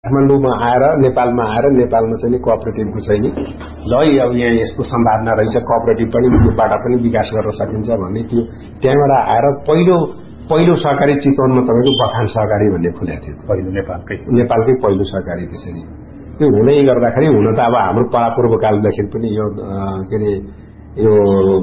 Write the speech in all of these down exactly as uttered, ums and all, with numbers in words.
काठमाडौँमा आएर नेपालमा आएर नेपालमा चाहिँ कोअपरेटिभको चाहिँ ल अब यहाँ यस्तो सम्भावना रहेछ, कोअपरेटिभ पनि योबाट पनि विकास गर्न सकिन्छ भन्ने त्यो त्यहाँबाट आएर पहिलो पहिलो सहकारी चितवनमा तपाईँको बखान सहकारी भन्ने खुलेको थियो। पहिलो नेपालकै नेपालकै पहिलो सहकारी त्यसरी त्यो हुँदै गर्दाखेरि हुन त अब हाम्रो परापूर्वकालदेखि पनि यो के अरे यो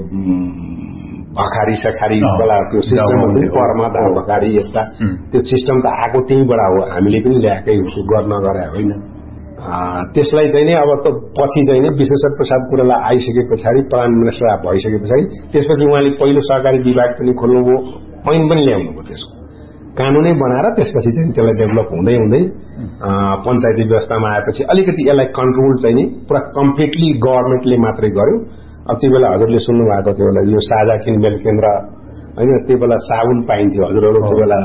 भखारी सखारी वाला त्यो सिस्टम हुन्छ नि, परमादा भखारी यस्ता त्यो सिस्टम त आएको त्यहीँबाट हो, हामीले पनि ल्याएकै हो, गर्न गरे होइन। त्यसलाई चाहिँ नि अब त पछि चाहिँ नि विश्वेश्वर प्रसाद कोइराला आइसके पछाडि प्राइम मिनिस्टर भइसके पछाडि त्यसपछि उहाँले पहिलो सहकारी विभाग पनि खोल्नुभयो, ऐन पनि ल्याउनु भयो, त्यसको कानूनै बनाएर त्यसपछि चाहिँ त्यसलाई डेभलप हुँदै हुँदै पञ्चायती व्यवस्थामा आएपछि अलिकति यसलाई कन्ट्रोल चाहिँ नि पुरा कम्प्लिटली गभर्मेन्टले मात्रै गर्यो। अब त्यो बेला हजुरले सुन्नु भएको थियो होला यो साझा किनमेल केन्द्र होइन, त्यो बेला साबुन पाइन्थ्यो हजुरहरू त्यो बेला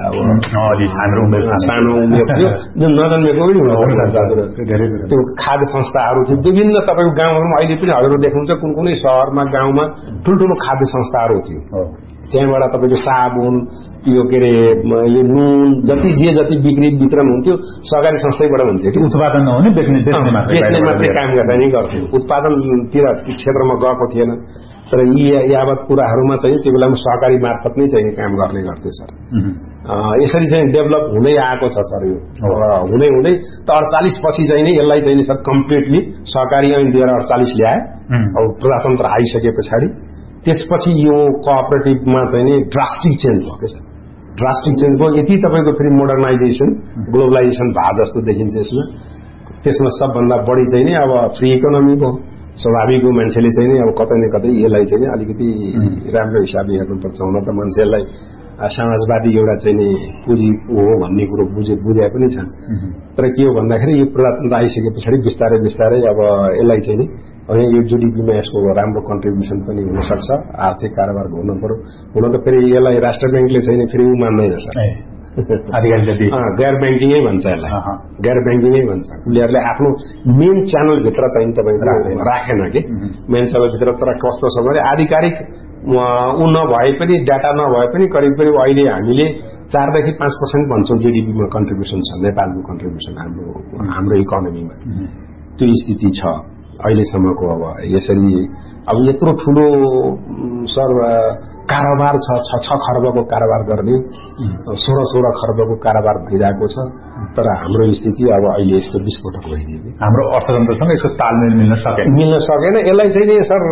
सानो उमेर थियो जुन नजन्मेको पनि हुनुहुन्छ, त्यो खाद्य संस्थाहरू थियो विभिन्न तपाईँको गाउँहरूमा अहिले पनि हजुरहरू देख्नुहुन्छ कुन कुनै शहरमा गाउँमा ठुल्ठुलो खाद्य संस्थाहरू थियो। त्यहाँबाट तपाईँको साबुन यो के अरे यो नुन जति जे जति बिक्री वितरण हुन्थ्यो सहकारी संस्थाबाट हुन्थ्यो। उत्पादन नहुने बेच्ने बेच्ने मात्रै काम गर्ने गर्थ्यो, उत्पादनतिर क्षेत्रमा गएको थिएन। तर यी यावत कुराहरूमा चाहिँ त्यो बेलामा सहकारी मार्फत नै चाहिँ काम गर्ने गर्थ्यो सर। यसरी चाहिँ डेभलप हुँदै आएको छ सर यो हुँदै हुँदै त अडचालिस पछि चाहिँ नि यसलाई चाहिँ सर कम्प्लिटली सहकारी ऐन दुई हजार अडचालिस ल्याए। अब प्रजातन्त्र आइसके पछाडि त्यसपछि यो कोअपरेटिभमा चाहिँ नि ड्रास्टिक चेन्ज भयो क्या सर, ड्रास्टिक चेन्ज भयो। यति तपाईँको फेरि मोडर्नाइजेसन ग्लोबलाइजेसन भए जस्तो देखिन्छ यसमा। त्यसमा सबभन्दा बढी चाहिँ नि अब फ्री इकोनोमी भयो, स्वाभाविक हो मान्छेले चाहिँ नि अब कतै न कतै यसलाई चाहिँ अलिकति राम्रो हिसाबले हेर्नुपर्छ। हुन त मान्छेलाई समाजवादी एउटा चाहिँ नि पुँजी हो भन्ने कुरो बुझे बुझाए पनि छन्, तर के हो भन्दाखेरि यो प्रजातन्त्र आइसके पछाडि बिस्तारै बिस्तारै अब यसलाई चाहिँ नि अब यो जीडीपीमा यसको राम्रो कन्ट्रिब्युसन पनि हुनसक्छ, आर्थिक कारोबार हुन पर्यो। हुन त फेरि यसलाई राष्ट्र ब्याङ्कले चाहिँ नि फेरि ऊ मान्दैन सर, गैर ब्याङ्किङै भन्छ यसलाई, गैर ब्याङ्किङै भन्छ। उनीहरूले आफ्नो मेन च्यानलभित्र चाहिँ तपाईँको राखेन कि मेन च्यानलभित्र। तर कस्तो छ भने आधिकारिक ऊ नभए पनि डाटा नभए पनि करिब करिब अहिले हामीले चारदेखि पाँच पर्सेन्ट भन्छौँ जीडीपीमा कन्ट्रिब्युसन छ नेपालको कन्ट्रिब्युसन हाम्रो हाम्रो इकोनोमीमा। त्यो स्थिति छ अहिलेसम्मको। अब यसरी अब यत्रो ठुलो सर कारोबार छ, छ छ खर्बको कारोबार गर्ने, सोह्र सोह्र खर्बको कारोबार भइरहेको छ, तर हाम्रो स्थिति अब अहिले यस्तो विस्फोटक भइदियो। हाम्रो अर्थतन्त्रसँग यसको तालमेल मिल्न सकेन मिल्न सकेन यसलाई चाहिँ नि सर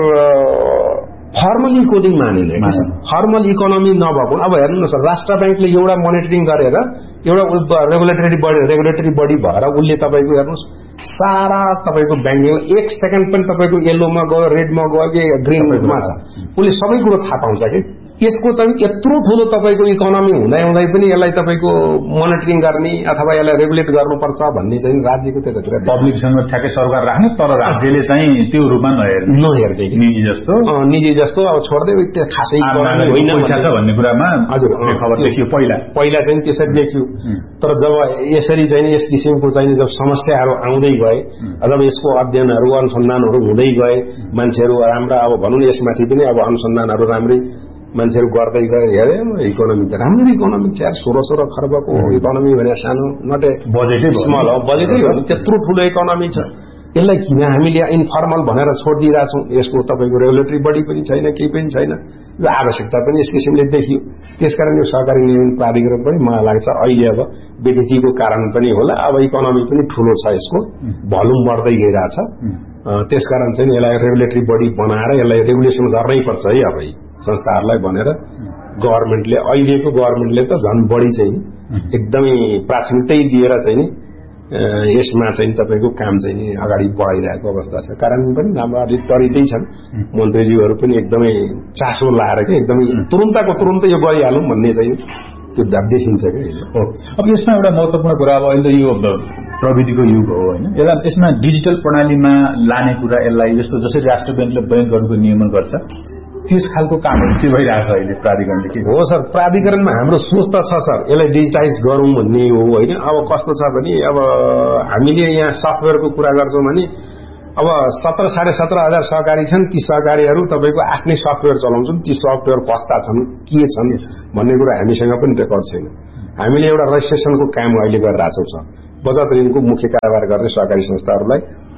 फर्मल इकोनोमी मानिँदैन, फर्मल इकोनोमी नभएको। अब हेर्नु न सर, राष्ट्र ब्याङ्कले एउटा मोनिटरिङ गरेर एउटा रेगुलेटरी बडी रेगुलेटरी बडी भएर उसले तपाईँको हेर्नुहोस् सारा तपाईँको ब्याङ्किङ एक सेकेन्ड पनि तपाईँको येल्लोमा गयो, रेडमा गयो कि ग्रिनमा छ, उसले सबै कुरो थाहा पाउँछ कि यसको चाहिँ यत्रो ठुलो तपाईँको इकोनोमी हुँदै हुँदै पनि यसलाई तपाईँको मोनिटरिङ गर्ने अथवा यसलाई रेगुलेट गर्नुपर्छ भन्ने चाहिँ राज्यको त्यतातिर पब्लिकसँग ठ्याक्कै सरकार राख्ने, तर राज्यले चाहिँ त्यो रूपमा नहेर्ने नहेर्दै निजी जस्तो निजी जस्तो अब छोड्दै त्यो खासै होइन पैसा छ भन्ने कुरामा हजुर खबर देखियो पहिला पहिला चाहिँ त्यसरी देखियो। तर जब यसरी चाहिँ यस किसिमको चाहिँ जब समस्याहरू आउँदै गए, जब यसको अध्ययनहरू अनुसन्धानहरू हुँदै गए, मान्छेहरू राम्रा अब भनौँ न यसमाथि पनि अब अनुसन्धानहरू राम्रै मान्छेहरू गर्दै गए, हेरे इकोनोमी त राम्रो इकोनोमी छ यार, सोह्र सोह्र खर्बको इकोनोमी भने सानो नट ए बजेटै स्मल हो, बजेटै हो, त्यत्रो ठुलो इकोनोमी छ। यसलाई किन हामीले इन्फर्मल भनेर छोडिदिइरहेछौँ? यसको तपाईँको रेगुलेटरी बडी पनि छैन, केही पनि छैन, यो आवश्यकता पनि यस किसिमले देखियो। त्यसकारण यो सहकारी नियमन प्राधिकरण पनि मलाई लाग्छ अहिले अब विधिको कारण पनि होला, अब इकोनोमी पनि ठुलो छ, यसको भल्युम बढ्दै गइरहेछ। त्यसकारण चाहिँ यसलाई रेगुलेटरी बडी बनाएर यसलाई रेगुलेसन गर्नै पर्छ है। अब संस्थाहरूलाई भनेर गभर्मेन्टले अहिलेको गभर्मेन्टले त झन् बढी चाहिँ एकदमै प्राथमिकता दिएर चाहिँ नि यसमा चाहिँ तपाईँको काम चाहिँ नि अगाडि बढाइरहेको अवस्था छ। कारण पनि राम्रो अलिक त्वरितै छन्, मन्त्रीज्यूहरू पनि एकदमै चासो लाएर क्या एकदमै तुरुन्तको तुरुन्तै यो गरिहालौँ भन्ने चाहिँ त्यो देखिन्छ क्या। अब यसमा एउटा महत्त्वपूर्ण कुरा अब अहिले यो प्रविधिको युग हो होइन, यसलाई यसमा डिजिटल प्रणालीमा लाने कुरा, यसलाई जस्तो जसरी राष्ट्र ब्याङ्कले ब्याङ्कहरूको नियमन गर्छ त्यस खालको कामहरू के भइरहेछ अहिले प्राधिकरणले? के हो सर, प्राधिकरणमा हाम्रो सोच त छ सर यसलाई डिजिटाइज गरौँ भन्ने हो होइन। अब कस्तो छ भने अब हामीले यहाँ सफ्टवेयरको कुरा गर्छौँ भने अब सत्र साढे सत्र हजार सहकारी छन्, ती सहकारीहरू तपाईँको आफ्नै सफ्टवेयर चलाउँछन्, ती सफ्टवेयर कस्ता छन्, के छन् भन्ने कुरा हामीसँग पनि रेकर्ड छैन। हामीले एउटा रजिस्ट्रेसनको काम अहिले गरिरहेछौँ छ। बचत ऋणको मुख्य कारोबार गर्ने सहकारी संस्थाहरूलाई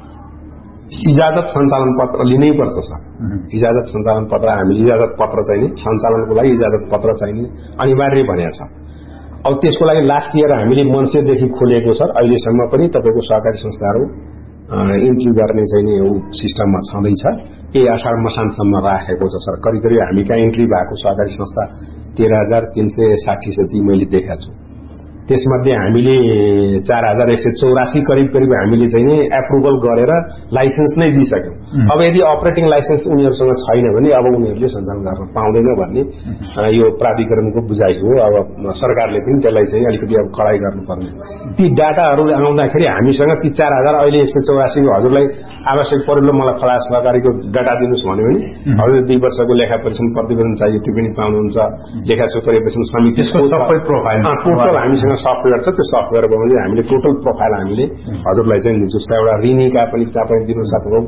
इजाजत सञ्चालन पत्र लिनै पर्छ सर। इजाजत सञ्चालन पत्र हामीले इजाजत पत्र चाहिने, सञ्चालनको लागि इजाजत पत्र चाहिने अनिवार्य भनेको छ। अब त्यसको लागि लास्ट इयर हामीले मन्सेदेखि खोलेको सर, अहिलेसम्म पनि तपाईँको सहकारी संस्थाहरू इन्ट्री गर्ने चाहिँ सिस्टममा छँदैछ। यही असार मसानसम्म राखेको छ सर। करिब करिब हामी कहाँ इन्ट्री भएको सहकारी संस्था तेह्र हजार तीन सय साठी जति मैले देखाएको छु। त्यसमध्ये हामीले चार हजार एक सय चौरासी करिब करिब हामीले चाहिँ एप्रुभल गरेर लाइसेन्स नै दिइसक्यौं। अब यदि अपरेटिङ लाइसेन्स उनीहरूसँग छैन भने अब उनीहरूले सञ्चालन गर्न पाउँदैन भन्ने यो प्राधिकरणको बुझाइ हो। अब सरकारले पनि त्यसलाई चाहिँ अलिकति अब कडाई गर्नुपर्ने। ती डाटाहरू आउँदाखेरि हामीसँग ती चार हजार अहिले एक सय चौरासी हजुरलाई आवश्यक परेलो मलाई फला सहकारीको डाटा दिनुहोस् भन्यो भने हजुर दुई वर्षको लेखा परीक्षण प्रतिवेदन चाहियो त्यो पनि पाउनुहुन्छ। लेखा परिवेशन समितिको सबै प्रोफाइल टोटल हामीसँग सफ्टवेयर छ। त्यो सफ्टवेयर बनाउँदै हामीले टोटल प्रोफाइल हामीले हजुरलाई चाहिँ जस्तो एउटा ऋणीका पनि तपाईँ दिनु सक्छौँ,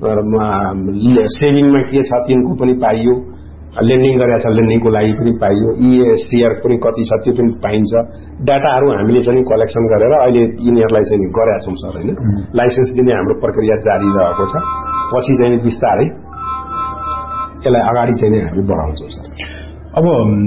सेभिङमा के छ तिनको पनि पाइयो, लेन्डिङ गरेको छ लेन्डिङको लागि पनि पाइयो, इएससीआर पनि कति छ त्यो पनि पाइन्छ। डाटाहरू हामीले चाहिँ कलेक्सन गरेर अहिले यिनीहरूलाई चाहिँ गरेका छौँ सर होइन। लाइसेन्स दिने हाम्रो प्रक्रिया जारी रहेको छ। पछि चाहिँ बिस्तारै यसलाई अगाडि चाहिँ हामी बढाउँछौँ सर। अब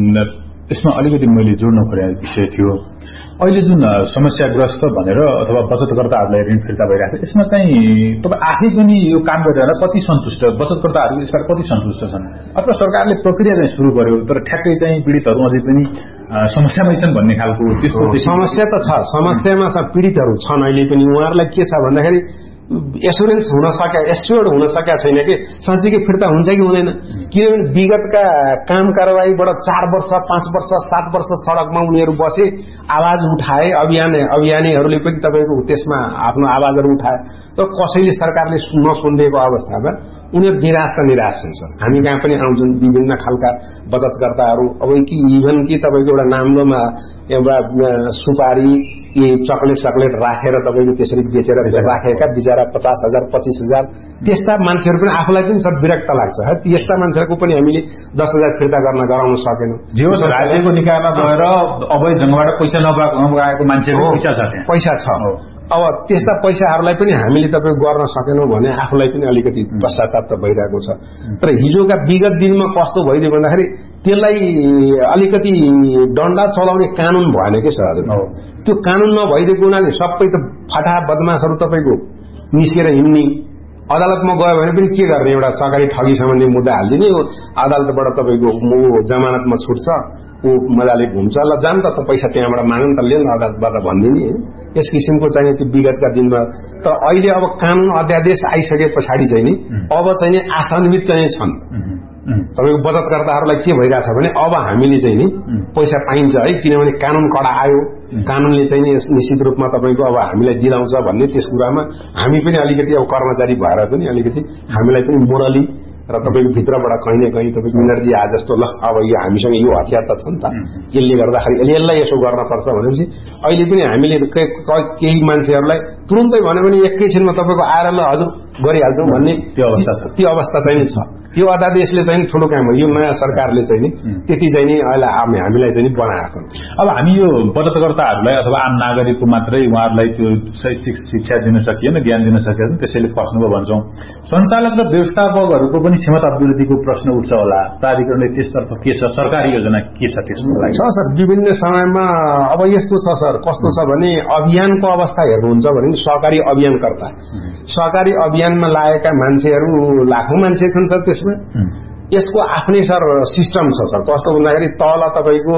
यसमा अलिकति मैले जोड्न खोजेको विषय थियो, अहिले जुन समस्याग्रस्त भनेर अथवा बचतकर्ताहरूलाई ऋण फिर्ता भइरहेको छ, यसमा चाहिँ तपाईँ आफै पनि यो काम गरेर कति सन्तुष्ट, बचतकर्ताहरू यसबाट कति सन्तुष्ट छन्, अथवा सरकारले प्रक्रिया चाहिँ सुरु गर्यो तर ठ्याक्कै चाहिँ पीडितहरू अझै पनि समस्यामै छन् भन्ने खालको त्यस्तो समस्या त छ। समस्यामा पीडितहरू छन् अहिले पनि। उहाँहरूलाई के छ भन्दाखेरि एस्योरेन्स हुन सके एस्योर्ड हुन सकेका छैन कि साँच्चीकै फिर्ता हुन्छ कि हुँदैन। किनभने विगतका काम कारवाहीबाट चार वर्ष पाँच वर्ष सात वर्ष सड़कमा उनीहरू बसे, आवाज उठाए, अभियान अभियानीहरूले पनि तपाईँको त्यसमा आफ्नो आवाजहरू उठाए, तर कसैले सरकारले नसुनिदिएको अवस्थामा उनीहरू निराश त निराश हुन्छ। हामी कहाँ पनि आउँछन् विभिन्न खालका बचतकर्ताहरू। अब कि इभन कि तपाईँको एउटा नाम्लोमा एउटा सुपारी यी चकलेट चकलेट राखेर तपाईँको त्यसरी बेचेर राखेका बिचरा पचास हजार पच्चिस हजार त्यस्ता मान्छेहरू पनि आफूलाई पनि सब विरक्त लाग्छ। त्यस्ता मान्छेहरूको पनि हामीले दस हजार फिर्ता गर्न गराउन सकेनौँ। जे होस् राज्यको निकायमा गएर अवैध ढङ्गबाट पैसा नपाएको मान्छेको पैसा छ, पैसा छ। अब त्यस्ता पैसाहरूलाई पनि हामीले तपाईँ गर्न सकेनौँ भने आफूलाई पनि अलिकति पश्चाताप त भइरहेको छ। तर हिजोका विगत दिनमा कस्तो भइदियो भन्दाखेरि त्यसलाई अलिकति डण्डा चलाउने कानून भएन के सर। हजुर त्यो कानून नभइदिएको हुनाले सबै त फटा बदमाशहरू तपाईँको निस्केर हिँड्ने, अदालतमा गयो भने पनि के गर्ने, एउटा सरकारी ठगी सम्बन्धी मुद्दा हालिदिने, अदालतबाट तपाईँको जमानतमा छुट्छ, ऊ मजाले घुम्छ, ल जान त पैसा त्यहाँबाट माग त लिएर अदालतबाट भनिदिने। यस किसिमको चाहिँ त्यो विगतका दिनमा। तर अहिले अब कानून अध्यादेश आइसके पछाडि चाहिँ नि अब चाहिँ आशान्वित चाहिँ छन्। तपाईँको बचतकर्ताहरूलाई के भइरहेछ भने अब हामीले चाहिँ नि पैसा पाइन्छ है, किनभने कानून कडा आयो, कानूनले चाहिँ निश्चित रूपमा तपाईँको अब हामीलाई दिलाउँछ भन्ने त्यस कुरामा हामी पनि अलिकति अब कर्मचारी भएर पनि अलिकति हामीलाई पनि मोरली र तपाईँको भित्रबाट कहीँ न कहीँ तपाईँको इनर्जी आए जस्तो ल अब यो हामीसँग यो हतियार त छ नि त, यसले गर्दाखेरि यसले यसलाई यसो गर्नुपर्छ भनेपछि अहिले पनि हामीले केही मान्छेहरूलाई तुरुन्तै भन्यो भने एकैछिनमा तपाईँको आएर ल हजुर गरिहाल्छौँ भन्ने त्यो अवस्था छ। त्यो अवस्था चाहिँ छ। यो अध्यादेशले चाहिँ ठुलो काम हो। यो नयाँ सरकारले चाहिँ नि त्यति चाहिँ नि अहिले हामीलाई चाहिँ बनाएको छ। अब हामी यो बचतकर्ताहरूलाई अथवा आम नागरिकको मात्रै उहाँहरूलाई त्यो शैक्षिक शिक्षा दिन सकिएन, ज्ञान दिन सकिएन, त्यसैले फस्नुभयो भन्छौँ। सञ्चालक र व्यवस्थापकहरूको पनि क्षमता वृद्धिको प्रश्न उठ्छ होला। प्राधिकरणले त्यसतर्फ के छ, सरकारी योजना के छ त्यसको लागि? छ सर, विभिन्न समयमा अब यस्तो छ सर, कस्तो छ भने अभियानको अवस्था हेर्नुहुन्छ भने सहकारी अभियानकर्ता, सहकारी अभियानमा लागेका मान्छेहरू लाखौं मान्छे छन् सर। त्यसमा यसको आफ्नै सर सिस्टम छ सर। कस्तो भन्दाखेरि तल तपाईँको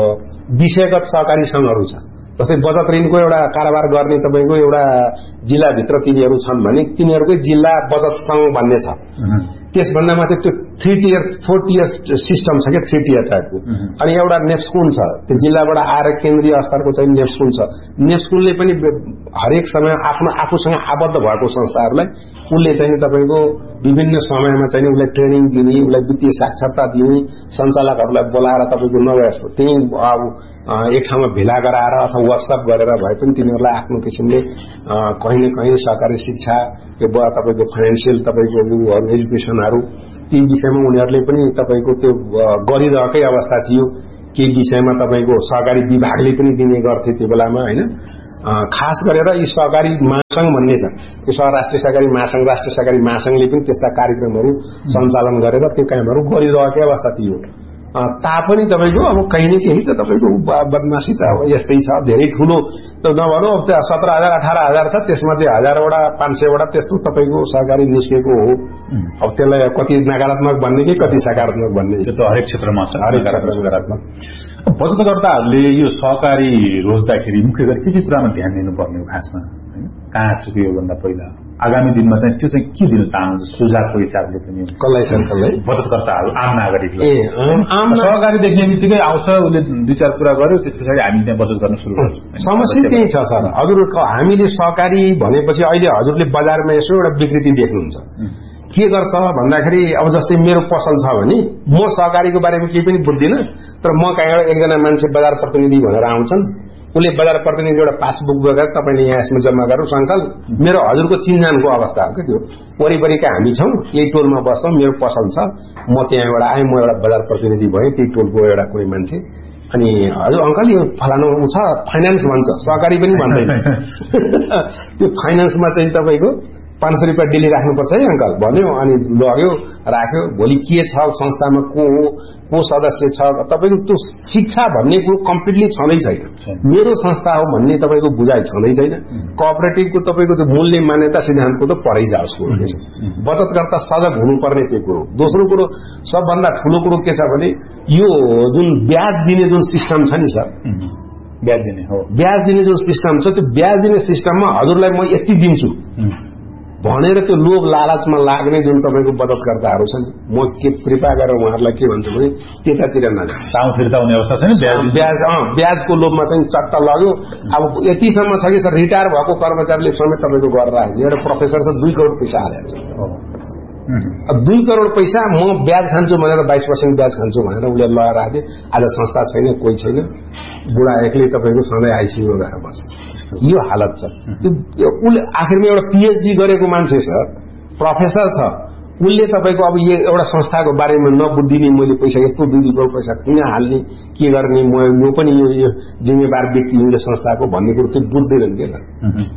विषयगत सहकारी संघहरू छ। जस्तै बचत ऋणको एउटा कारोबार गर्ने तपाईँको एउटा जिल्लाभित्र तिनीहरू छन् भने तिनीहरूकै जिल्ला बचत संघ भन्ने छ। त्यसभन्दा माथि त्यो three tier four tier system छ क्या थ्री टियर टाइपको अनि एउटा नेप्सकुन छ त्यो जिल्लाबाट आएर केन्द्रीय स्तरको चाहिँ नेप्सकुन छ नेप्सकुनले पनि हरेक समय आफ्नो आफूसँग आबद्ध भएको संस्थाहरूलाई उसले चाहिँ तपाईँको विभिन्न समयमा चाहिँ उसलाई ट्रेनिङ दिने उसलाई वित्तीय साक्षरता दिने सञ्चालकहरूलाई बोलाएर तपाईँको नभए जस्तो त्यही एक ठाउँमा भेला गराएर अथवा वर्कसप गरेर भए पनि तिनीहरूलाई आफ्नो किसिमले कहीँ न कहीँ सहकारी शिक्षा यो तपाईँको फाइनेन्सियल तपाईँको एजुकेसनहरू ती विषयमा उनीहरूले पनि तपाईँको त्यो गरिरहेकै अवस्था थियो केही विषयमा तपाईँको सहकारी विभागले पनि दिने गर्थे त्यो बेलामा होइन खास गरेर यी सहकारी महासंघ भन्ने छ यो राष्ट्रिय सहकारी महासंघ राष्ट्रिय सहकारी महासंघले पनि त्यस्ता कार्यक्रमहरू सञ्चालन गरेर त्यो कामहरू गरिरहेकै अवस्था थियो तापनि तपाईँको अब कहीँ न केही त तपाईँको बदमाशी त अब यस्तै छ धेरै ठूलो त नभनौँ अब त्यो सत्र हजार अठार हजार छ त्यसमध्ये हजारवटा पाँच सयवटा त्यस्तो तपाईँको सहकारी निस्केको हो अब त्यसलाई कति नकारात्मक भन्ने कि कति सकारात्मक भन्ने त्यो त हरेक क्षेत्रमा छ हरेक क्षेत्रमा सकारात्मक बचतकर्ताहरूले यो सहकारी रोज्दाखेरि मुख्य गरी के के कुरामा ध्यान दिनुपर्ने हो खासमा कहाँ चुक्यो भन्दा पहिला आगामी दिनमा चाहिँ त्यो चाहिँ के दिन चाहनुहुन्छ सुझावको हिसाबले पनि कसलाई सर कसलाई बचतकर्ताहरू आम नागरिकलाई सहकारी देख्ने बित्तिकै आउँछ उसले दुई चार कुरा गर्यो त्यस पछाडि हामी त्यहाँ बचत गर्न सुरु गर्छौँ समस्या त्यही छ सर हजुरको हामीले सहकारी भनेपछि अहिले हजुरले बजारमा यसो एउटा विकृति देख्नुहुन्छ के गर्छ भन्दाखेरि अब जस्तै मेरो पसल छ भने म सहकारीको बारेमा केही पनि बुझ्दिनँ तर म कहाँ एकजना मान्छे बजार प्रतिनिधि भनेर आउँछन् उसले बजार प्रतिनिधि एउटा पासबुक बोकेर तपाईँले यहाँ यसमा जम्मा गर्नुहोस् अङ्कल मेरो हजुरको चिन्जानको अवस्था हो क्या त्यो वरिपरिका हामी छौँ यही टोलमा बस्छौँ मेरो पसल छ म त्यहाँबाट आएँ म एउटा बजार प्रतिनिधि भएँ त्यही टोलको एउटा कुनै मान्छे अनि हजुर अङ्कल यो फलानु छ फाइनेन्स भन्छ सहकारी पनि भन्दैन त्यो फाइनेन्समा चाहिँ तपाईँको पाँच सय रुपियाँ डेली राख्नुपर्छ है अङ्कल भन्यो अनि लग्यो राख्यो भोलि के छ संस्थामा को हो को सदस्य छ तपाईँको त्यो शिक्षा भन्ने कुरो कम्प्लिटली छँदै छैन मेरो संस्था हो भन्ने तपाईँको बुझाइ छँदै छैन कोअपरेटिभको तपाईँको त्यो मूल्य मान्यता सिद्धान्तको त परै जाओस् कुरो के छ बचतकर्ता सजग हुनुपर्ने त्यो कुरो दोस्रो कुरो सबभन्दा ठूलो कुरो के छ भने यो जुन ब्याज दिने जुन सिस्टम छ नि सर ब्याज दिने हो ब्याज दिने जुन सिस्टम छ त्यो ब्याज दिने सिस्टममा हजुरलाई म यति दिन्छु भनेर त्यो लोभ लालचमा लाग्ने जुन तपाईँको बचतकर्ताहरू छन् म के कृपा गरेर उहाँहरूलाई के भन्छु भने त्यतातिर नजानु साउ फिर्ता हुने अवस्था छैन ब्याज अँ ब्याजको लोभमा चाहिँ चट्ट लाग्यो अब यतिसम्म छ कि सर रिटायर भएको कर्मचारीले समेत तपाईँको गरेर आएको छ एउटा प्रोफेसर छ दुई करोड पैसा हालेको छ दुई करोड पैसा म ब्याज खान्छु भनेर बाइस पर्सेन्ट ब्याज खान्छु भनेर उसले लगाएर राखे आज संस्था छैन कोही छैन बुढा एक्लै तपाईँको सधैँ आइसियू गएर बस्छ यो हालत छ त्यो उसले आखिरमा एउटा पीएचडी गरेको मान्छे छ प्रोफेसर छ उसले तपाईँको अब यो एउटा संस्थाको बारेमा नबुझिदिने मैले पैसा यत्रो दुई दुई करोड पैसा किन हाल्ने के गर्ने म पनि यो जिम्मेवार व्यक्ति हुने संस्थाको भन्ने कुरो त्यो बुझ्दैनन् के छ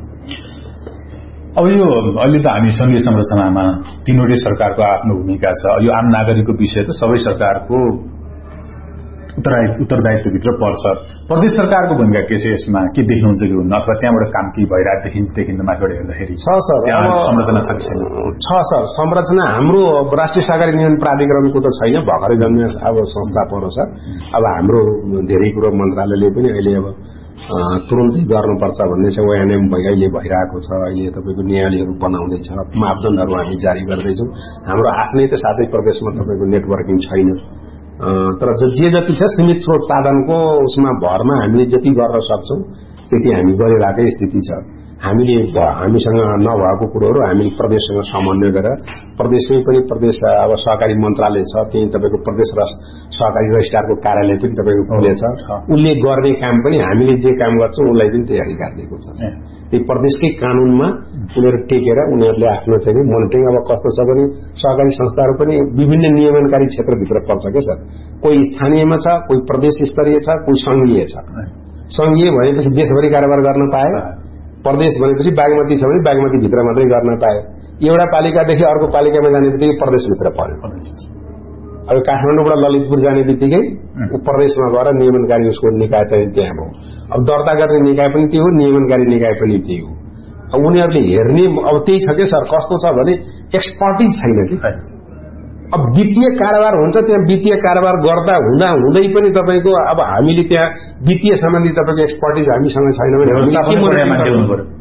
अब यो अहिले त हामी संघीय संरचनामा तीनवटै सरकारको आफ्नो भूमिका छ यो आम नागरिकको विषय त सबै सरकारको उत्तरदायित्वभित्र पर्छ प्रदेश सरकारको भूमिका के छ यसमा के देख्नुहुन्छ कि हुन्न अथवा त्यहाँबाट काम के भइरहेको देखिन्छ देखिन्न माथिबाट हेर्दाखेरि छ सर संरचना छ सर संरचना हाम्रो राष्ट्रिय सहकारी नियमन प्राधिकरणको त छैन भर्खरै जन्मिया अब संस्था पर्यो सर अब हाम्रो धेरै कुरो मन्त्रालयले पनि अहिले अब तुरन्तै गर्नुपर्छ भन्ने छ ओएनएम अहिले भइरहेको छ अहिले तपाईँको न्यायालयहरू बनाउँदैछ मापदण्डहरू हामी जारी गर्दैछौँ हाम्रो आफ्नै त सातै प्रदेशमा तपाईँको नेटवर्किङ छैन तर जे जति छ सीमित स्रोत साधनको उसमा भरमा हामीले जति गर्न सक्छौँ त्यति हामी गरिरहेकै स्थिति छ हामीले हामीसँग नभएको कुरोहरू हामीले प्रदेशसँग समन्वय गरेर प्रदेशमै पनि प्रदेश अब सहकारी मन्त्रालय छ त्यही तपाईँको प्रदेश र सहकारी रजिस्ट्रारको कार्यालय पनि तपाईँको खुलेछ उसले गर्ने काम पनि हामीले जे काम गर्छौँ उसलाई पनि त्यही अधिकार दिएको छ त्यही प्रदेशकै कानूनमा उनीहरू टेकेर उनीहरूले आफ्नो चाहिँ मोनिटरिङ अब कस्तो छ भने सहकारी संस्थाहरू पनि विभिन्न नियमनकारी क्षेत्रभित्र पर्छ क्या सर कोही स्थानीयमा छ कोही प्रदेश स्तरीय छ कोही संघीय छ संघीय भनेपछि देशभरि कारोबार गर्न पाए प्रदेश भनेपछि बागमती छ भने बागमती भित्र मात्रै गर्न पाए एउटा पालिकादेखि अर्को पालिकामा जाने बित्तिकै प्रदेशभित्र पर्यो अब काठमाडौँबाट ललितपुर जाने बित्तिकै प्रदेशमा गएर नियमनकारी उसको निकाय चाहिँ त्यहाँ हो अब दर्ता गर्ने निकाय पनि त्यही हो नियमनकारी निकाय पनि त्यही हो अब उनीहरूले हेर्ने अब त्यही छ कि सर कस्तो छ भने एक्सपर्टिज छैन कि अब वित्तीय कारोबार हुन्छ त्यहाँ वित्तीय कारोबार गर्दा हुँदा हुँदै पनि तपाईँको अब हामीले त्यहाँ वित्तीय सम्बन्धी तपाईँको एक्सपर्टिज हामीसँग छैन भने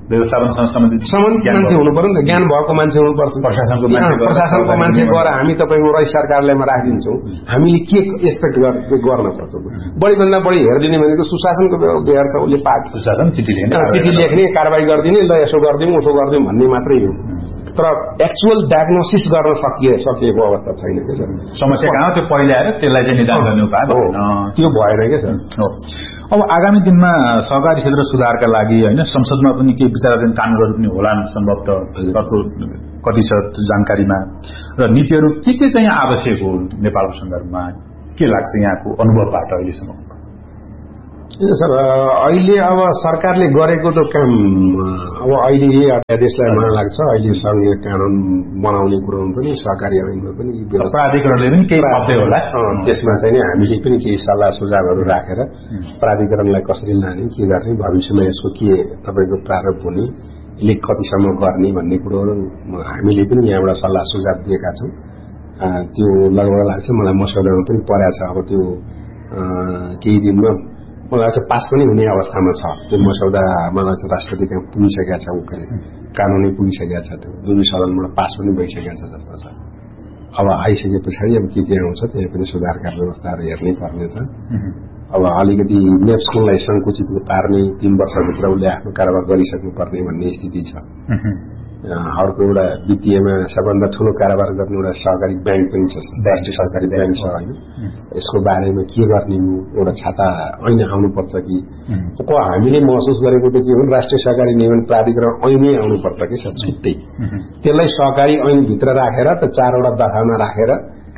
व्यवस्थापनसँग सम्बन्धित सम्बन्धित मान्छे हुनु पर्यो नि त, ज्ञान भएको मान्छे हुनु पर्छ। प्रशासनको प्रशासनको मान्छे गएर हामी तपाईँको रजिस्ट्रार कार्यालयमा राखिदिन्छौँ, हामीले के एक्सपेक्ट गर्न पर्छ। बढीभन्दा बढी हेरिदिने भनेको सुशासनको व्यवहार छ, उसले पाठ सुशासन चिठी लेख्ने चिठी लेख्ने कारवाही गरिदिने, ल यसो गरिदिउँ उसो गरिदिउँ भन्ने मात्रै हो, तर एक्चुअल डायग्नोसिस गर्न सकिए सकिएको अवस्था छैन क्या सर। समस्या कहाँ त्यो पहिले आएर त्यसलाई चाहिँ निदान गर्ने उपाय त्यो भएन क्या सर। अब आगामी दिनमा सहकारी क्षेत्र सुधारका लागि होइन संसदमा पनि केही विचाराधीन कानूनहरू पनि होलान् सम्भवतः, सरको कति छ जानकारीमा, र नीतिहरू के के चाहिँ आवश्यक हो नेपालको सन्दर्भमा, के लाग्छ यहाँको अनुभवबाट अहिलेसम्म? सर अहिले अब सरकारले गरेको त काम अब अहिले यही अध्यादेशलाई मन लाग्छ, अहिले संघीय कानून बनाउने कुरोमा पनि सहकारी ऐनमा पनि प्राधिकरणले पनि केही गर्दै होला, त्यसमा चाहिँ हामीले पनि केही सल्लाह सुझावहरू राखेर प्राधिकरणलाई कसरी लाने, के गर्ने, भविष्यमा यसको के तपाईँको प्रारूप हुने, यसले कतिसम्म गर्ने भन्ने कुरोहरू हामीले पनि यहाँबाट सल्लाह सुझाव दिएका छौँ। त्यो लगभग लाग्छ मलाई मसौदामा पनि परेको छ, अब त्यो केही दिनमा मलाई चाहिँ पास पनि हुने अवस्थामा छ। त्यो मसौदा मलाई चाहिँ राष्ट्रपति कहाँ पुगिसकेका छ, उकाले कानुनै पुगिसकेका छ, त्यो दुवै सदनबाट पास पनि भइसकेका छ जस्तो छ। अब आइसके पछाडि अब के के आउँछ त्यहाँ पनि सुधारका व्यवस्थाहरू हेर्नै पर्नेछ। अब अलिकति नेप्सकोलाई संकुचित पार्ने, तीन वर्षभित्र उसले आफ्नो कारोबार गरिसक्नुपर्ने भन्ने स्थिति छ। अर्को एउटा वित्तीयमा सबभन्दा ठूलो कारोबार गर्ने एउटा सहकारी ब्याङ्क पनि छ, राष्ट्रिय सहकारी ब्याङ्क छ होइन, यसको बारेमा के गर्ने एउटा छाता ऐन आउनुपर्छ कि को हामीले महसुस गरेको त के हो, राष्ट्रिय सहकारी नियमन प्राधिकरण ऐनै आउनुपर्छ कि सर छुट्टै, त्यसलाई सहकारी ऐनभित्र राखेर त चारवटा दफामा राखेर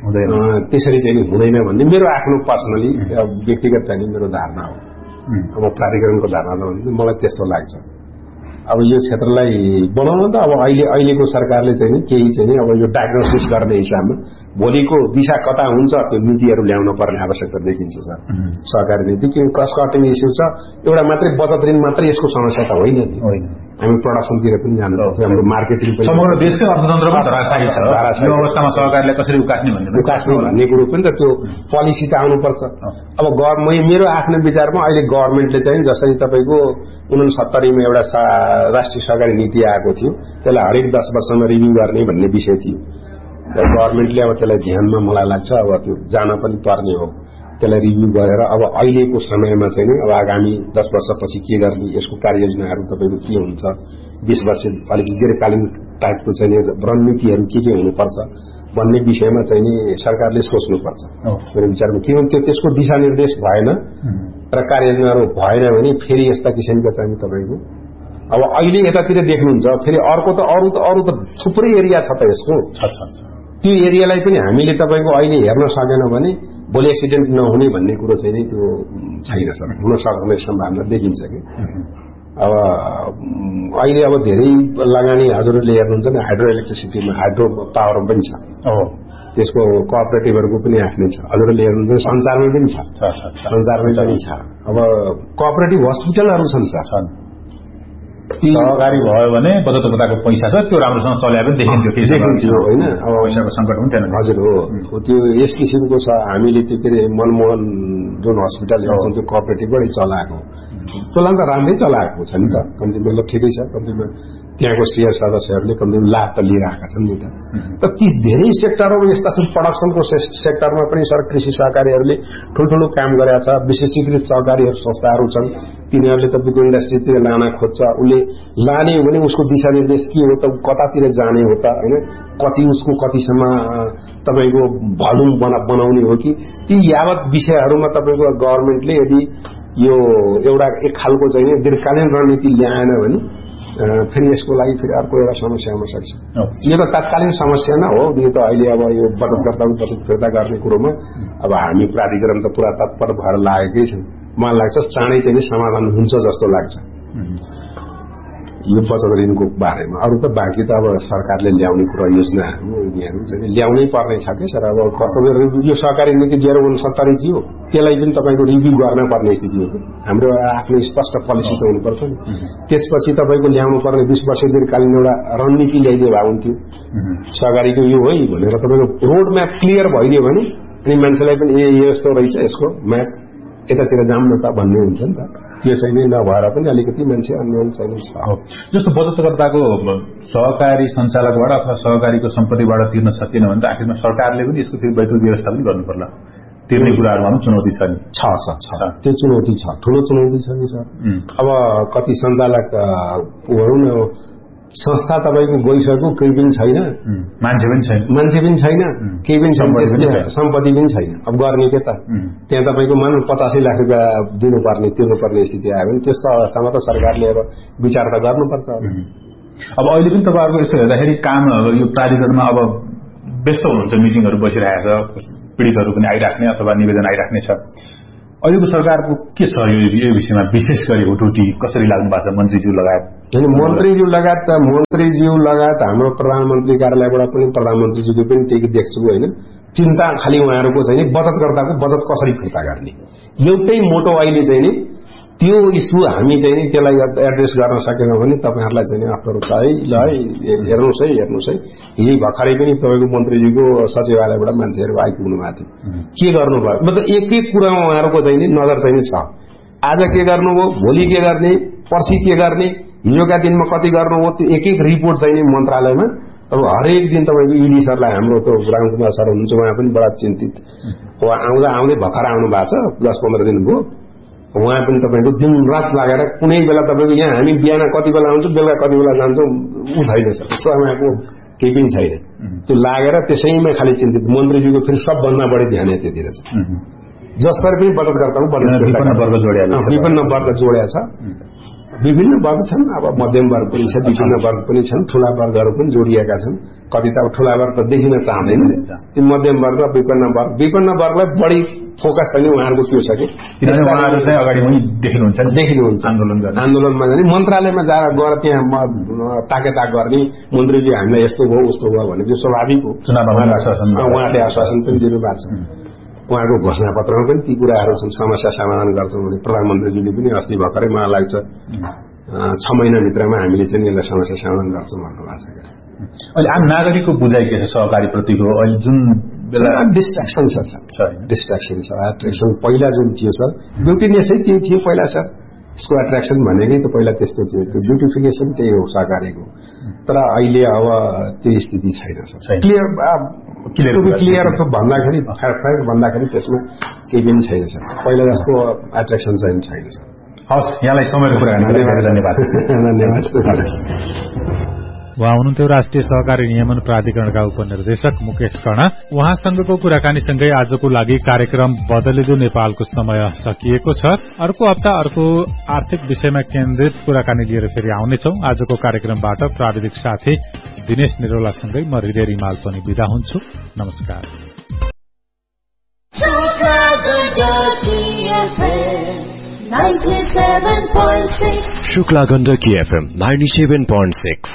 त्यसरी चाहिँ हुँदैन भन्ने मेरो आफ्नो पर्सनली व्यक्तिगत चाहिँ मेरो धारणा हो। अब प्राधिकरणको धारणा नभने मलाई त्यस्तो लाग्छ। अब यो क्षेत्रलाई बनाउन त अब अहिले अहिलेको सरकारले चाहिँ केही चाहिँ अब यो डायग्नोसिस गर्ने हिसाबमा भोलिको दिशा कता हुन्छ त्यो नीतिहरू ल्याउन पर्ने आवश्यकता देखिन्छ सर। सहकारी नीति किन क्रस कटिङ इस्यु छ, एउटा मात्रै बचत ऋण मात्रै यसको समस्या त होइन, हामी प्रोडक्सनतिर पनि जानु हाम्रो मार्केटिङ पनि समग्र देशकै अर्थतन्त्रमा धराशायी छ। यो अवस्थामा सहकारीलाई कसरी उकास्ने भन्ने उकास्ने भन्ने कुरो पनि त त्यो पोलिसी त आउनुपर्छ। अब मेरो आफ्नो विचारमा अहिले गभर्मेन्टले चाहिँ जसरी तपाईँको उनसत्तरीमा एउटा राष्ट्रिय सहकारी नीति आएको थियो, त्यसलाई हरेक दस वर्षमा रिभ्यू गर्ने भन्ने विषय थियो। गभर्मेन्टले अब त्यसलाई ध्यानमा मलाई लाग्छ अब त्यो जान पनि पर्ने हो, त्यसलाई रिभ्यू गरेर अब अहिलेको समयमा चाहिँ अब आगामी दस वर्षपछि के गर्ने, यसको कार्ययोजनाहरू तपाईँको के हुन्छ, बीस वर्ष अलिक दीर्घकालीन टाइपको चाहिँ रणनीतिहरू के के हुनुपर्छ भन्ने विषयमा चाहिँ सरकारले सोच्नुपर्छ मेरो विचारमा। किन त्यो त्यसको दिशानिर्देश भएन र कार्ययोजनाहरू भएन भने फेरि यस्ता किसिमका चाहिँ तपाईँको अब अहिले यतातिर देख्नुहुन्छ, फेरि अर्को त अरू त अरू त थुप्रै एरिया छ त यसको, त्यो एरियालाई पनि हामीले तपाईँको अहिले हेर्न सकेन भने भोलि एक्सिडेन्ट नहुने भन्ने कुरो चाहिँ नि त्यो छैन सर, हुन सक्ने सम्भावना देखिन्छ कि। अब अहिले अब धेरै लगानी हजुरहरूले हेर्नुहुन्छ नि हाइड्रो इलेक्ट्रिसिटीमा, हाइड्रो पावरमा पनि छ, त्यसको कोअपरेटिभहरूको पनि आफ्नै छ, हजुरहरूले हेर्नुहुन्छ सञ्चारमा पनि छ, सञ्चारमा पनि छ। अब कोअपरेटिभ हस्पिटलहरू छन् सर, सहकारी भयो भने बचत खाताको पैसा छ त्यो राम्रोसँग चल्या पनि देखिन्थ्यो देखिन्थ्यो होइन, अब पैसाको सङ्कट पनि थिएन। हजुर हो, त्यो यस किसिमको छ। हामीले त्यो के अरे मनमोहन जुन हस्पिटल छ त्यो कोअपरेटिभबाटै चलाएको, चलाउन त राम्रै चलाएको छ नि त, कम्ती मतलब ठिकै छ, कम्तीमा त्यहाँको शेयर सदस्यहरूले कम्ती लाभ त लिइरहेका छन् नि त। तर ती धेरै सेक्टरहरू यस्ता छन्, प्रोडक्सनको सेक्टरमा पनि सर कृषि सहकारीहरूले ठुल्ठुलो काम गरेका छ, विशिष्टीकृत सहकारीहरू संस्थाहरू छन्, तिनीहरूले तपाईँको इन्डस्ट्रीतिर लान खोज्छ, उसले लाने हो भने उसको दिशानिर्देश के हो त, कतातिर जाने हो त होइन, कति उसको कतिसम्म तपाईँको भल्युम बनाउने हो कि, ती यावत विषयहरूमा तपाईँको गभर्मेन्टले यदि यो एउटा एक खालको चाहिँ दीर्घकालीन रणनीति ल्याएन भने फेरि यसको लागि फेरि अर्को एउटा समस्या हुन सक्छ। यो त तात्कालीन समस्या न हो, यो त अहिले अब यो बचतकर्ताको बचत फिर्ता गर्ने कुरोमा अब हामी प्राधिकरण त पुरा तत्पर भएर लागेकै छौँ। मलाई लाग्छ चाँडै चाहिँ समाधान हुन्छ जस्तो लाग्छ यो बचत ऋणको बारेमा। अरू त बाँकी त अब सरकारले ल्याउने कुरा योजनाहरू यिनीहरू चाहिँ ल्याउनै पर्ने छ कि सर। अब कस्तो यो सहकारी नीति जेरो उनसत्तरी थियो, त्यसलाई पनि तपाईँको रिभ्यू गर्न पर्ने स्थिति हो कि, हाम्रो आफ्नो स्पष्ट पोलिसी त हुनुपर्छ नि। त्यसपछि तपाईँको ल्याउनु पर्ने बीस वर्ष दीर्घकालीन एउटा रणनीति ल्याइदियो भए हुन्थ्यो सहकारीको यो है भनेर, तपाईँको रोड म्याप क्लियर भइदियो भने अनि मान्छेलाई पनि ए यस्तो रहेछ यसको म्याप, यतातिर जाम न त भन्ने हुन्छ नि त, त्यो चाहिँ नै नभएर पनि अलिकति मान्छे अन्य चाहिँ छ। जस्तो बचतकर्ताको सहकारी सञ्चालकबाट अथवा सहकारीको सम्पत्तिबाट तिर्न सकिएन भने त आखिरमा सरकारले पनि यसको फेरि वैकल्पिक व्यवस्था पनि गर्नु पर्ला, तिर्ने कुराहरूमा पनि चुनौती छ नि। छ छ त्यो चुनौती छ, ठुलो चुनौती छ नि सर। अब कति सञ्चालक भनौँ न संस्था तपाईँको गइसक्यो, केही पनि छैन, मान्छे पनि छैन मान्छे पनि छैन केही पनि सम्पत्ति पनि छैन। अब गर्ने के त, त्यहाँ तपाईँको मानव पचासी लाख रुपियाँ दिनुपर्ने तिर्नुपर्ने स्थिति आयो भने त्यस्तो अवस्थामा त सरकारले अब विचार त गर्नुपर्छ। अब अहिले पनि तपाईँहरूको यसो हेर्दाखेरि काम यो प्राधिकरणमा अब व्यस्त हुनुहुन्छ, मिटिङहरू बसिरहेको छ, पीडितहरू पनि आइराख्ने अथवा निवेदन आइराख्ने छ। अहिलेको सरकारको के छ यो विषयमा, विशेष गरी हुटुटी कसरी लाग्नु भएको छ मन्त्रीज्यू लगायत? मन्त्रीज्यू लगायत मन्त्रीज्यू लगायत हाम्रो प्रधानमन्त्री कार्यालयबाट पनि प्रधानमन्त्रीज्यूको पनि त्यही देख्छु होइन। चिन्ता खालि उहाँहरूको चाहिँ नि बचतकर्ताको बचत कसरी फिर्ता गर्ने, एउटै मोटो अहिले चाहिँ नि त्यो इस्यु हामी चाहिँ नि त्यसलाई एड्रेस गर्न सकेनौँ भने तपाईँहरूलाई चाहिँ नि अप्ठ्यारो छ है। ल है हेर्नुहोस् है हेर्नुहोस् है यही भर्खरै पनि तपाईँको मन्त्रीजीको सचिवालयबाट मान्छेहरू आइपुग्नु भएको थियो, के गर्नुभयो मतलब एक एक कुरामा उहाँहरूको चाहिँ नि नजर चाहिँ छ। आज के गर्नुभयो, भोलि के गर्ने, पर्सि के गर्ने, हिजोका दिनमा कति गर्नुभयो, त्यो एक एक रिपोर्ट चाहिँ नि मन्त्रालयमा। अब हरेक दिन तपाईँको इडी सरलाई हाम्रो त्यो रामकुमार सर हुनुहुन्छ, उहाँ पनि बडा चिन्तित, उहाँ आउँदा आउँदै भर्खर आउनु भएको छ, दस पन्ध्र दिन भयो। उहाँ पनि तपाईँको दिन रात लागेर कुनै बेला तपाईँको यहाँ हामी बिहान कति बेला आउँछौँ बेलुका कति बेला जान्छौँ ऊ छैन सर, यसो उहाँको केही पनि छैन। त्यो लागेर त्यसैमा खालि चिन्तित। मन्त्रीजीको फेरि सबभन्दा बढी ध्यान त्यतिर छ, जसरी पनि बचतकर्ताको बचत विपन्न वर्ग जोड्या छ। विभिन्न वर्ग छन्, अब मध्यम वर्ग पनि छ, विभिन्न वर्ग पनि छन्, ठूला वर्गहरू पनि जोडिएका छन्। कति त अब ठूला वर्ग त देखिन चाहँदैन, त्यो मध्यम वर्ग विपन्न वर्ग विपन्न वर्गलाई बढी फोकस चाहिँ उहाँहरूको त्यो छ कि उहाँहरू चाहिँ अगाडि पनि देखिनुहुन्छ देखिनुहुन्छ आन्दोलन गर्ने आन्दोलनमा जाने मन्त्रालयमा जाएर गएर त्यहाँ ताकेताक गर्ने, मन्त्रीजी हामीलाई यस्तो भयो उस्तो भयो भने त्यो स्वाभाविक हो। उहाँले आश्वासन पनि दिनुभएको छ, उहाँको घोषणा पत्रमा पनि ती कुराहरू समस्या समाधान गर्छौँ भने प्रधानमन्त्रीजीले पनि अस्ति भर्खरै मलाई लाग्छ छ महिनाभित्रमा हामीले चाहिँ यसलाई समस्या समाधान गर्छौँ भन्नुभएको छ। अहिले आम नागरिकको बुझाइ के छ सहकारी प्रतिको? अहिले जुन बेला डिस्ट्राक्सन छ डिस्ट्राक्सन छ एट्र्याक्सन पहिला जुन थियो सर ब्युटिनेसै त्यही थियो पहिला सर, यसको एट्र्याक्सन भनेकै त पहिला त्यस्तो थियो, त्यो ब्युटिफिकेसन त्यही हो सहकारीको। तर अहिले अब त्यो स्थिति छैन सर, क्लियर क्लियर भन्दाखेरि भन्दाखेरि त्यसमा केही पनि छैन सर, पहिला जस्तो एट्र्याक्सन चाहिँ छैन सर। हस्, यहाँलाई समयको कुरा धन्यवाद धन्यवाद। उहाँ हुनुहुन्थ्यो राष्ट्रिय सहकारी नियमन प्राधिकरणका उपनिर्देशक मुकेश कर्ण। उहाँसँगको कुराकानीसँगै आजको लागि कार्यक्रम बदलिदो नेपालको समय सकिएको छ। अर्को हप्ता अर्को आर्थिक विषयमा केन्द्रित कुराकानी लिएर फेरि आउनेछौ। आजको कार्यक्रमबाट प्राविधिक साथी दिनेश निरोलासँगै म हृदय रिमाल पनि बिदा हुन्छु। नमस्कार। ninety-seven point six Shukla Gandaki FM ninety-seven point six।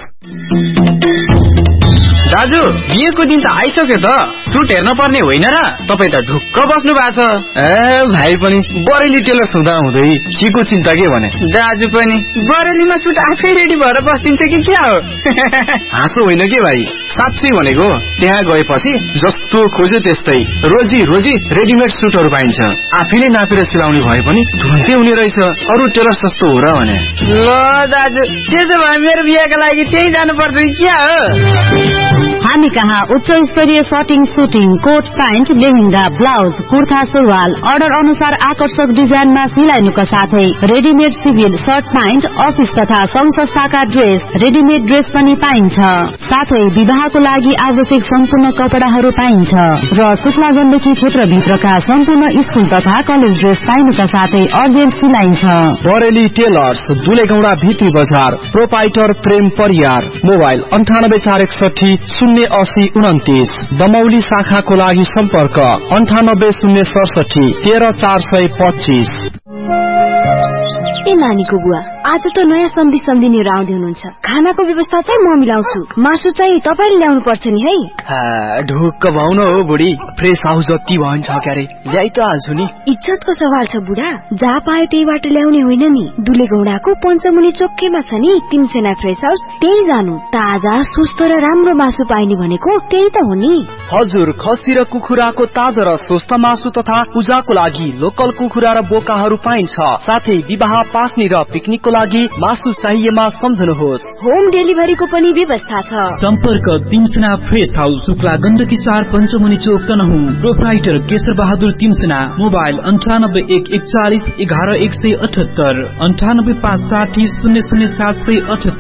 दाजु बिहेको दिन त आइसक्यो त, सुट हेर्न पर्ने होइन र? तपाईँ त ढुक्क बस्नु भएको छ। ए भाइ पनि बरेली टेलर हुँदा हुँदै केको चिन्ता के भने? दाजु पनि बरेलीमा सुट आफै रेडी भएर बस्दिन्छ कि क्या हो? हाँसो होइन के भाइ, साँच्चै भनेको त्यहाँ गएपछि जस्तो खोज्यो त्यस्तै रोजी रोजी रेडिमेड सुटहरू पाइन्छ। आफैले नापेर सिलाउने भए पनि धुन्दै हुने रहेछ, अरू टेलर जस्तो हो र भने। ल दाजु त्यसो भए मेरो बिहेको लागि त्यही जानु पर्छ क्या हो? हामी कहाँ उच्च स्तरीय shirting, shooting, coat pant, lehenga, blouse, kurta, सुरुवाल अर्डर अनुसार आकर्षक डिजाइनमा सिलाइनुका साथै readymade civil short pant, office तथा संघ संस्थाका ड्रेस, रेडिमेड ड्रेस पनि पाइन्छ। साथै विवाहको लागि आवश्यक सम्पूर्ण कपडाहरू पाइन्छ र शुक्ला गण्डकी क्षेत्रभित्रका सम्पूर्ण स्कूल तथा कलेज ड्रेस पाइनुका साथै अर्जेन्ट सिलाइन्छ। बरेली टेलर्स, दुलेगौडा भित्री बजार, प्रोपाइटर प्रेम परियार, मोबाइल अन्ठानब्बे चार एकसठी शून्य अस्सी उन्तिस। दमौली शाखाको लागि सम्पर्क अन्ठानब्बे शून्य सडसठी तेह्र चार सय पच्चीस। ए नानीको बुवा, आज त नयाँ सम्धि सम्धिनीहरू आउँदै हुनुहुन्छ। खानाको व्यवस्था चाहिँ म मिलाउँछु, मासु चाहिँ तपाईँले ल्याउनु पर्छ नि है। ढुक्क भाउन हो बुढी, फ्रेस हाउस जति भन्छ क्यारे ल्याइ त हाल्छु नि। इज्जतको सवाल छ बुढा, जहाँ पायो त्यहीबाट ल्याउने होइन नि। दुले गौडाको पञ्चमुनि चोक्केमा छ नि तिनसेना फ्रेस हाउस, त्यही जानु। ताजा स्वस्थ र राम्रो मासु पाइने भनेको त्यही त हो नि। हजुर, खसी र कुखुराको ताजा र स्वस्थ मासु तथा पूजाको लागि लोकल कुखुरा र बोकाहरू पाइन्छ। साथै विवाह, पास्नी र पिकनिकको लागि मासु चाहिएमा सम्झनुहोस्। होम डेलिभरीको पनि व्यवस्था छ। सम्पर्क तिमसेना फ्रेस हाउस, शुक्ला गण्डकी चार, पञ्चमुनि चोक, तनहुँ। प्रोप्राइटर केशर बहादुर तिमसेना। मोबाइल अन्ठानब्बे एक एकचालिस एघार एक सय अठहत्तर, अन्ठानब्बे पाँच साठी शून्य शून्य सात सय अठहत्तर।